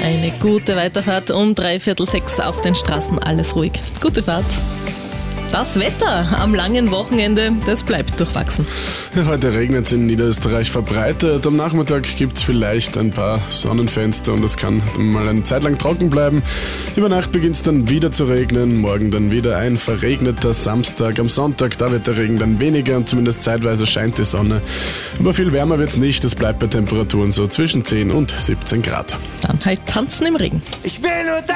Eine gute Weiterfahrt um 5:45 auf den Straßen, alles ruhig. Gute Fahrt. Das Wetter am langen Wochenende, das bleibt durchwachsen. Ja, heute regnet es in Niederösterreich verbreitet. Am Nachmittag gibt es vielleicht ein paar Sonnenfenster und es kann mal eine Zeit lang trocken bleiben. Über Nacht beginnt es dann wieder zu regnen. Morgen dann wieder ein verregneter Samstag. Am Sonntag, da wird der Regen dann weniger und zumindest zeitweise scheint die Sonne. Aber viel wärmer wird es nicht. Es bleibt bei Temperaturen so zwischen 10 und 17 Grad. Dann halt tanzen im Regen. Ich will nur